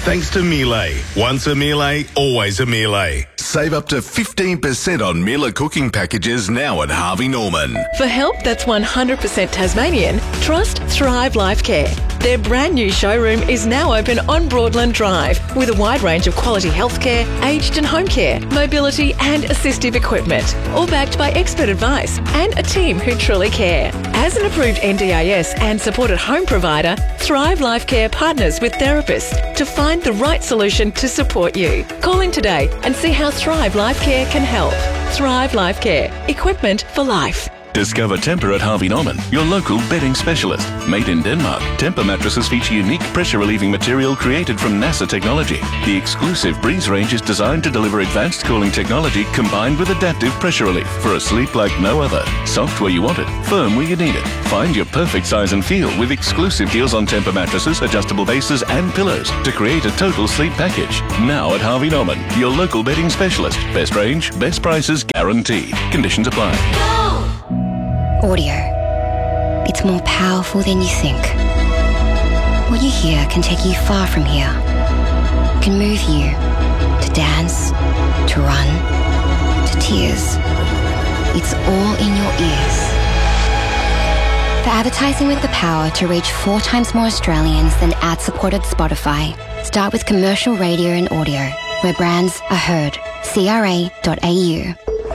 Thanks to Miele. Once a Miele, always a Miele. Save up to 15% on Miele cooking packages now at Harvey Norman. For help that's 100% Tasmanian, trust Thrive Life Care. Their brand new showroom is now open on Broadland Drive with a wide range of quality healthcare, aged and home care, mobility and assistive equipment, all backed by expert advice and a team who truly care. As an approved NDIS and supported home provider, Thrive Life Care partners with therapists to find the right solution to support you. Call in today and see how Thrive Life Care can help. Thrive Life Care. Equipment for life. Discover Tempur at Harvey Norman, your local bedding specialist. Made in Denmark, Tempur mattresses feature unique pressure-relieving material created from NASA technology. The exclusive Breeze range is designed to deliver advanced cooling technology combined with adaptive pressure relief for a sleep like no other. Soft where you want it, firm where you need it. Find your perfect size and feel with exclusive deals on Tempur mattresses, adjustable bases and pillows to create a total sleep package. Now at Harvey Norman, your local bedding specialist. Best range, best prices guaranteed. Conditions apply. Audio. It's more powerful than you think. What you hear can take you far from here. Can move you to dance, to run, to tears. It's all in your ears. For advertising with the power to reach 4 times more Australians than ad-supported Spotify, start with commercial radio and audio, where brands are heard. CRA.au.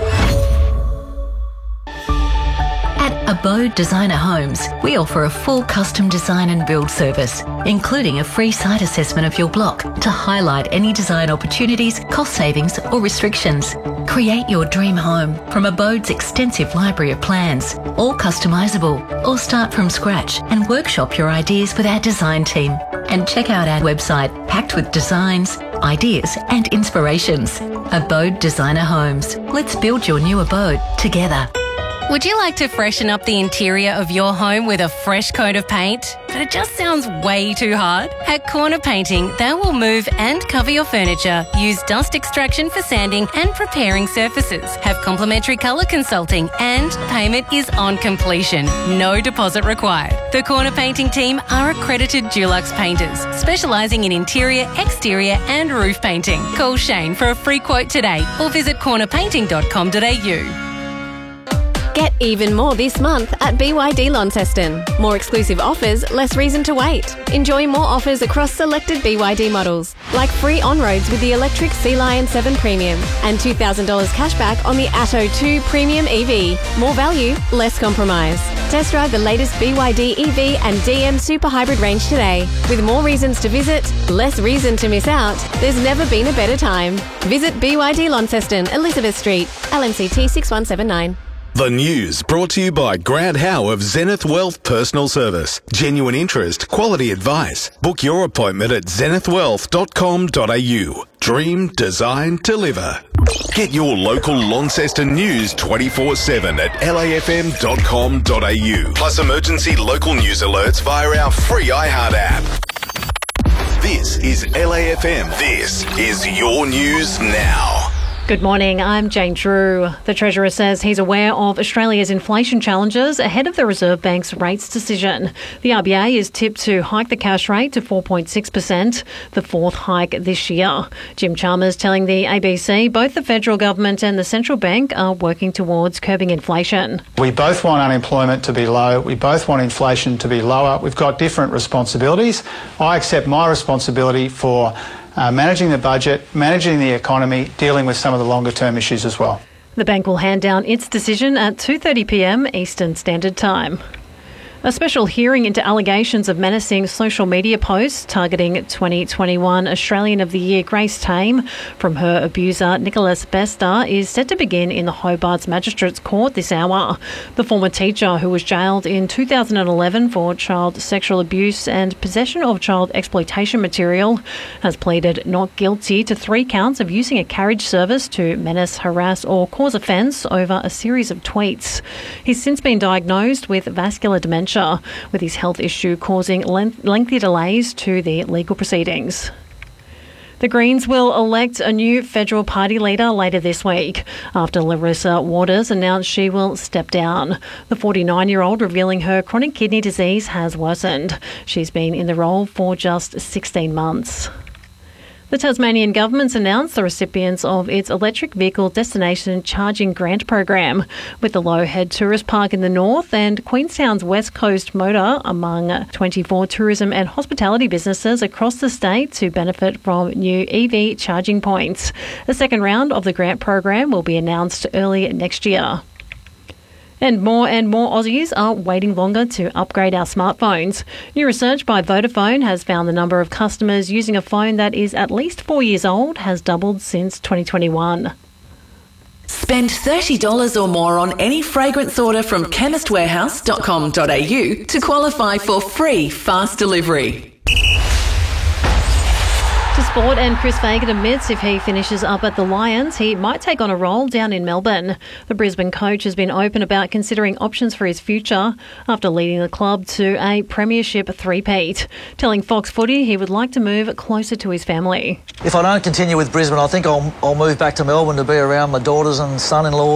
Abode Designer Homes, we offer a full custom design and build service, including a free site assessment of your block to highlight any design opportunities, cost savings or restrictions. Create your dream home from Abode's extensive library of plans, all customisable, or start from scratch and workshop your ideas with our design team. And check out our website packed with designs, ideas and inspirations. Abode Designer Homes. Let's build your new abode together. Would you like to freshen up the interior of your home with a fresh coat of paint? But it just sounds way too hard? At Corner Painting, they will move and cover your furniture, use dust extraction for sanding and preparing surfaces, have complimentary colour consulting, and payment is on completion. No deposit required. The Corner Painting team are accredited Dulux painters, specialising in interior, exterior and roof painting. Call Shane for a free quote today or visit cornerpainting.com.au. Get even more this month at BYD Launceston. More exclusive offers, less reason to wait. Enjoy more offers across selected BYD models, like free on-roads with the electric Sea Lion 7 Premium and $2,000 cashback on the Atto 2 Premium EV. More value, less compromise. Test drive the latest BYD EV and DM Super Hybrid range today. With more reasons to visit, less reason to miss out, there's never been a better time. Visit BYD Launceston, Elizabeth Street, LMCT 6179. The news brought to you by Grant Howe of Zenith Wealth Personal Service. Genuine interest, quality advice. Book your appointment at zenithwealth.com.au. Dream, design, deliver. Get your local Launceston news 24/7 at lafm.com.au. Plus emergency local news alerts via our free iHeart app. This is LAFM. This is your news now. Good morning, I'm Jane Drew. The Treasurer says he's aware of Australia's inflation challenges ahead of the Reserve Bank's rates decision. The RBA is tipped to hike the cash rate to 4.6%, the 4th hike this year. Jim Chalmers telling the ABC both the federal government and the central bank are working towards curbing inflation. We both want unemployment to be low. We both want inflation to be lower. We've got different responsibilities. I accept my responsibility for managing the budget, managing the economy, dealing with some of the longer-term issues as well. The bank will hand down its decision at 2:30pm Eastern Standard Time. A special hearing into allegations of menacing social media posts targeting 2021 Australian of the Year Grace Tame from her abuser Nicholas Bester is set to begin in the Hobart's Magistrates Court this hour. The former teacher, who was jailed in 2011 for child sexual abuse and possession of child exploitation material, has pleaded not guilty to 3 counts of using a carriage service to menace, harass or cause offence over a series of tweets. He's since been diagnosed with vascular dementia, with his health issue causing lengthy delays to the legal proceedings. The Greens will elect a new federal party leader later this week after Larissa Waters announced she will step down. The 49-year-old revealing her chronic kidney disease has worsened. She's been in the role for just 16 months. The Tasmanian government's announced the recipients of its electric vehicle destination charging grant program, with the Lowhead Tourist Park in the north and Queenstown's West Coast Motor among 24 tourism and hospitality businesses across the state to benefit from new EV charging points. The second round of the grant program will be announced early next year. And more Aussies are waiting longer to upgrade our smartphones. New research by Vodafone has found the number of customers using a phone that is at least 4 years old has doubled since 2021. Spend $30 or more on any fragrance order from chemistwarehouse.com.au to qualify for free fast delivery. To sport, and Chris Fagan admits if he finishes up at the Lions, he might take on a role down in Melbourne. The Brisbane coach has been open about considering options for his future after leading the club to a premiership three-peat, telling Fox Footy he would like to move closer to his family. If I don't continue with Brisbane, I think I'll move back to Melbourne to be around my daughters and son-in-law